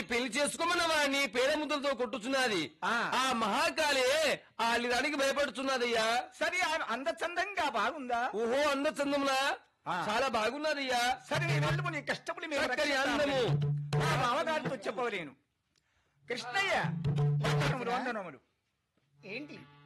పెళ్లి చేసుకోమన్న వాడిని పేద ముద్దలతో కొట్టుచున్నది. ఆ మహాకాళి ఆ అల్లిదానికి భయపడుతున్నదయ్యా. సరే అందచందంగా బాగుందా? ఓహో అందచందమునా చాలా బాగున్నదయ్యా. సరే నీ వెళ్ళము, నీ కష్టపడి మేము అందము మా మామగారితో చెప్పవలేను. కృష్ణయ్య వందనములు వందనములు. ఏంటి